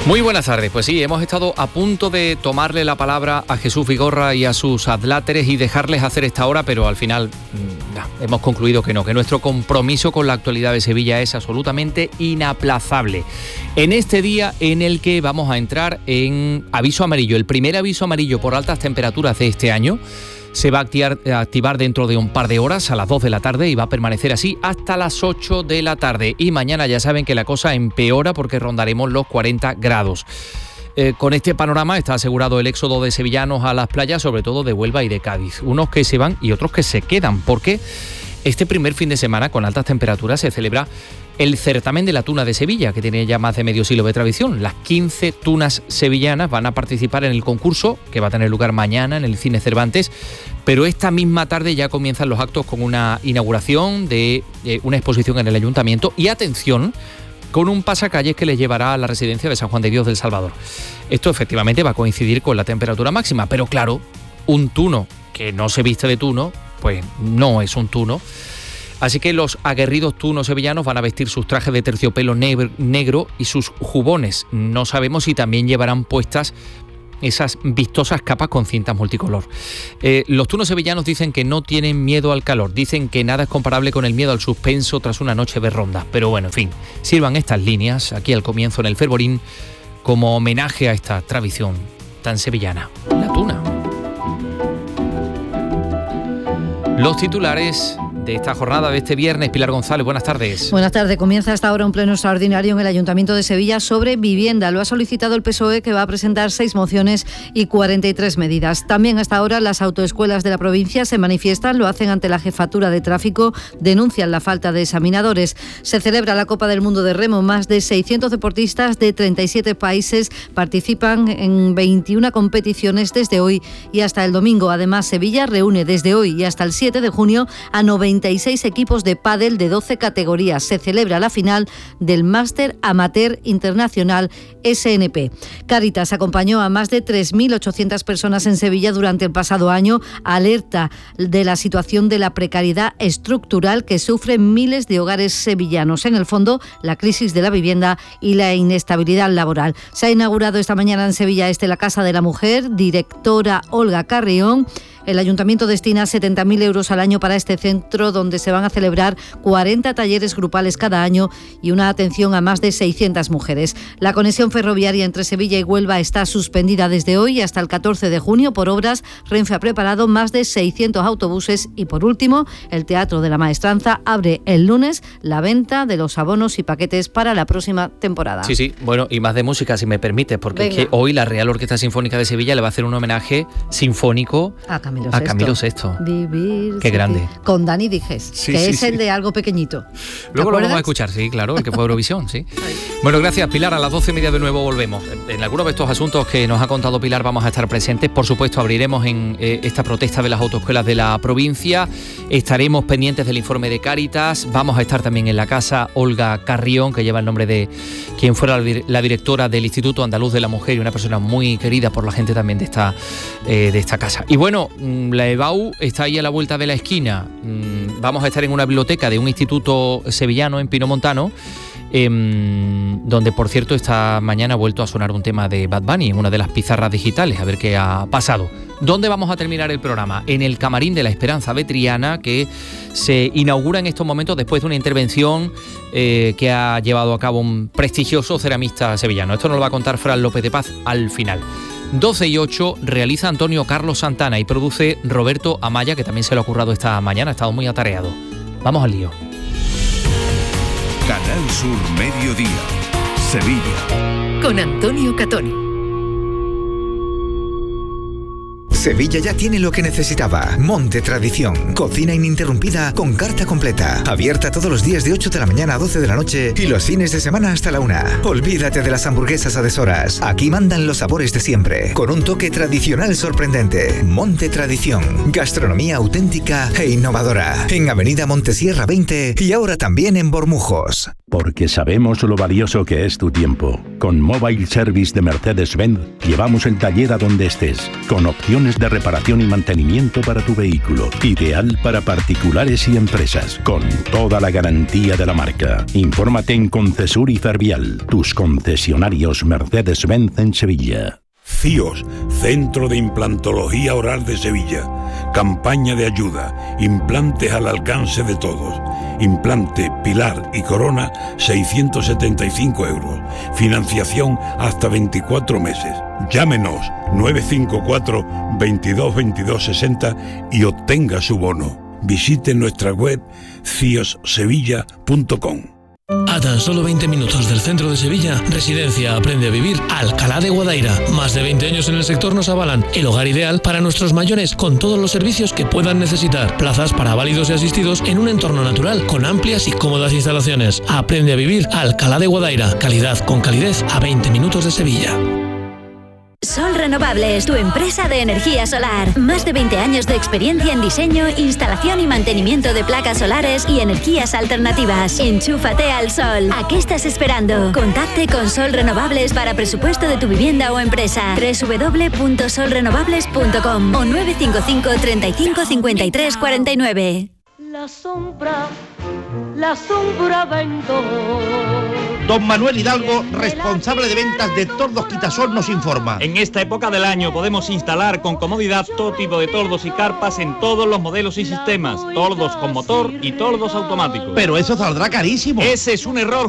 Muy buenas tardes. Pues sí, hemos estado a punto de tomarle la palabra a Jesús Vigorra y a sus adláteres y dejarles hacer esta hora, pero al final hemos concluido que no, que nuestro compromiso con la actualidad de Sevilla es absolutamente inaplazable. En este día en el que vamos a entrar en aviso amarillo, el primer aviso amarillo por altas temperaturas de este año, se va a activar dentro de un par de horas, a las 2 de la tarde, y va a permanecer así hasta las 8 de la tarde. Y mañana ya saben que la cosa empeora porque rondaremos los 40 grados. Con este panorama está asegurado el éxodo de sevillanos a las playas, sobre todo de Huelva y de Cádiz. Unos que se van y otros que se quedan, porque este primer fin de semana con altas temperaturas se celebra el certamen de la tuna de Sevilla, que tiene ya más de medio siglo de tradición. Las 15 tunas sevillanas van a participar en el concurso, que va a tener lugar mañana en el Cine Cervantes, pero esta misma tarde ya comienzan los actos con una inauguración de una exposición en el Ayuntamiento y, atención, con un pasacalles que les llevará a la residencia de San Juan de Dios del Salvador. Esto efectivamente va a coincidir con la temperatura máxima, pero claro, un tuno que no se viste de tuno, pues no es un tuno. Así que los aguerridos tunos sevillanos van a vestir sus trajes de terciopelo negro y sus jubones. No sabemos si también llevarán puestas esas vistosas capas con cintas multicolor. Los tunos sevillanos dicen que no tienen miedo al calor, dicen que nada es comparable con el miedo al suspenso tras una noche de ronda. Pero bueno, en fin, sirvan estas líneas aquí al comienzo en el Fervorín como homenaje a esta tradición tan sevillana, la tuna. Los titulares de esta jornada de este viernes. Pilar González, buenas tardes. Buenas tardes. Comienza hasta ahora un pleno extraordinario en el Ayuntamiento de Sevilla sobre vivienda. Lo ha solicitado el PSOE, que va a presentar 6 mociones y 43 medidas. También hasta ahora las autoescuelas de la provincia se manifiestan, lo hacen ante la Jefatura de Tráfico, denuncian la falta de examinadores. Se celebra la Copa del Mundo de Remo. Más de 600 deportistas de 37 países participan en 21 competiciones desde hoy y hasta el domingo. Además, Sevilla reúne desde hoy y hasta el 7 de junio a 96 equipos de pádel de 12 categorías. Se celebra la final del Máster Amateur Internacional SNP. Cáritas acompañó a más de 3.800 personas en Sevilla durante el pasado año, alerta de la situación de la precariedad estructural que sufren miles de hogares sevillanos. En el fondo, la crisis de la vivienda y la inestabilidad laboral. Se ha inaugurado esta mañana en Sevilla la Casa de la Mujer, directora Olga Carrión. El Ayuntamiento destina 70.000 euros al año para este centro, donde se van a celebrar 40 talleres grupales cada año y una atención a más de 600 mujeres. La conexión ferroviaria entre Sevilla y Huelva está suspendida desde hoy hasta el 14 de junio por obras. Renfe ha preparado más de 600 autobuses y, por último, el Teatro de la Maestranza abre el lunes la venta de los abonos y paquetes para la próxima temporada. Sí, bueno, y más de música, si me permites, porque es que hoy la Real Orquesta Sinfónica de Sevilla le va a hacer un homenaje sinfónico a Camilo VI. Vivir. Qué grande. Con Dani Dijes, es el de Algo Pequeñito. Luego lo vamos a escuchar, sí, claro, el que fue Eurovisión, sí. Bueno, gracias, Pilar. A las 12:30 de nuevo volvemos. En algunos de estos asuntos que nos ha contado Pilar vamos a estar presentes. Por supuesto, abriremos en esta protesta de las autoescuelas de la provincia. Estaremos pendientes del informe de Cáritas. Vamos a estar también en la casa Olga Carrión, que lleva el nombre de quien fuera la directora del Instituto Andaluz de la Mujer y una persona muy querida por la gente también de esta casa. Y bueno, la EBAU está ahí a la vuelta de la esquina. Vamos a estar en una biblioteca de un instituto sevillano en Pinomontano, donde, por cierto, esta mañana ha vuelto a sonar un tema de Bad Bunny en una de las pizarras digitales, a ver qué ha pasado. ¿Dónde vamos a terminar el programa? En el Camarín de la Esperanza de Triana, que se inaugura en estos momentos después de una intervención que ha llevado a cabo un prestigioso ceramista sevillano. Esto nos lo va a contar Fran López de Paz al final. 12:08 realiza Antonio Carlos Santana y produce Roberto Amaya, que también se lo ha currado esta mañana, ha estado muy atareado. Vamos al lío. Canal Sur Mediodía, Sevilla. Con Antonio Catoni. Sevilla ya tiene lo que necesitaba. Monte Tradición. Cocina ininterrumpida con carta completa. Abierta todos los días de 8 de la mañana a 12 de la noche y los fines de semana hasta la 1. Olvídate de las hamburguesas a deshoras. Aquí mandan los sabores de siempre, con un toque tradicional sorprendente. Monte Tradición. Gastronomía auténtica e innovadora. En Avenida Montesierra 20 y ahora también en Bormujos. Porque sabemos lo valioso que es tu tiempo. Con Mobile Service de Mercedes-Benz llevamos el taller a donde estés, con opciones soluciones de reparación y mantenimiento para tu vehículo. Ideal para particulares y empresas, con toda la garantía de la marca. Infórmate en Concesur y Fervial, tus concesionarios Mercedes-Benz en Sevilla. CIOS, Centro de Implantología Oral de Sevilla. Campaña de ayuda. Implantes al alcance de todos. Implante, pilar y corona, 675 euros. Financiación hasta 24 meses. Llámenos 954 22 22 60 y obtenga su bono. Visite nuestra web ciossevilla.com. A tan solo 20 minutos del centro de Sevilla, Residencia Aprende a Vivir Alcalá de Guadaira. Más de 20 años en el sector nos avalan el hogar ideal para nuestros mayores con todos los servicios que puedan necesitar. Plazas para válidos y asistidos en un entorno natural con amplias y cómodas instalaciones. Aprende a Vivir Alcalá de Guadaira. Calidad con calidez a 20 minutos de Sevilla. Sol Renovables, tu empresa de energía solar. Más de 20 años de experiencia en diseño, instalación y mantenimiento de placas solares y energías alternativas. Enchúfate al sol. ¿A qué estás esperando? Contacte con Sol Renovables para presupuesto de tu vivienda o empresa. www.solrenovables.com o 955 35 53 49. La sombra vendo. Don Manuel Hidalgo, responsable de ventas de Tordos Quitasol, nos informa. En esta época del año podemos instalar con comodidad todo tipo de tordos y carpas en todos los modelos y sistemas. Tordos con motor y tordos automáticos. Pero eso saldrá carísimo. Ese es un error,